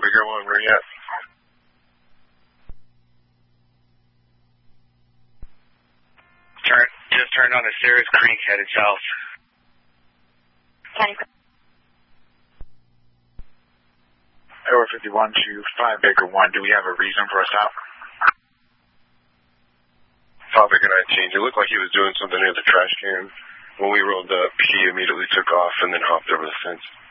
bigger one. Where you at? Just turned on the Sarah's Creek, headed south. Air 51 to 5 Baker 1. Do we have a reason for a stop? 5 Baker 19. It looked like he was doing something near the trash can. When we rolled up, he immediately took off and then hopped over the fence.